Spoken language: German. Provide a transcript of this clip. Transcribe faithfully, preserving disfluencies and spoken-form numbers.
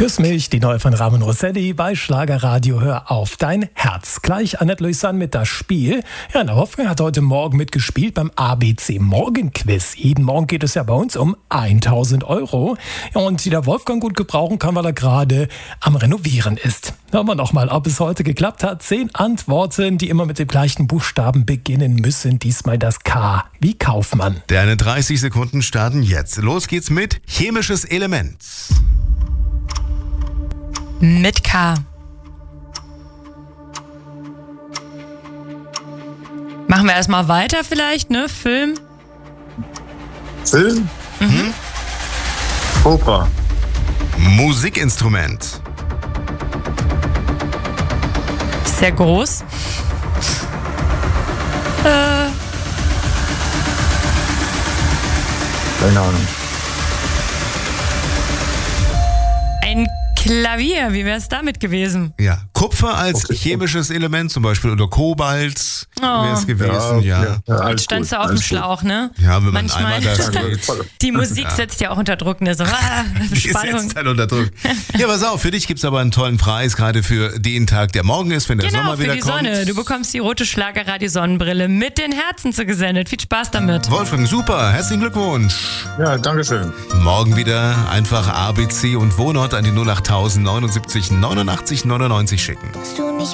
Küss mich, die neue von Ramon Rossetti bei Schlagerradio. Hör auf dein Herz. Gleich Annette Louisanne mit das Spiel. Ja, der Wolfgang hat heute Morgen mitgespielt beim A B C Morgenquiz. Jeden Morgen geht es ja bei uns um tausend Euro. Ja, und die der Wolfgang gut gebrauchen kann, weil er gerade am Renovieren ist. Hören wir noch mal, ob es heute geklappt hat. Zehn Antworten, die immer mit dem gleichen Buchstaben beginnen müssen. Diesmal das K wie Kaufmann. Deine dreißig Sekunden starten jetzt. Los geht's mit chemisches Element. Mit K. Machen wir erstmal weiter vielleicht, ne? Film. Film? Mhm. Oper. Musikinstrument. Sehr groß. Äh. Keine Ahnung. Ein Klavier, wie wäre es damit gewesen? Ja, Kupfer als Okay. chemisches Element zum Beispiel oder Kobalt wäre es Oh. gewesen, ja. ja, ja, alles Jetzt standst gut, du auf dem alles gut. Schlauch, ne? Ja, wenn man Manchmal- einmal da steht. Die Musik setzt ja auch unter Druck, ne? So, ah, Die Spannung. setzt dann unter Druck. Ja, pass auf, für dich gibt's aber einen tollen Preis, gerade für den Tag, der morgen ist, wenn der Genau, Sommer für wieder die kommt. Sonne. Du bekommst die rote Schlagerradio-Sonnenbrille mit den Herzen zugesendet. Viel Spaß damit. Wolfgang, super, herzlichen Glückwunsch. Ja, danke schön. Morgen wieder einfach A B C und Wohnort an die null acht neunundsiebzig neunundachtzig neunundneunzig schicken. Du nicht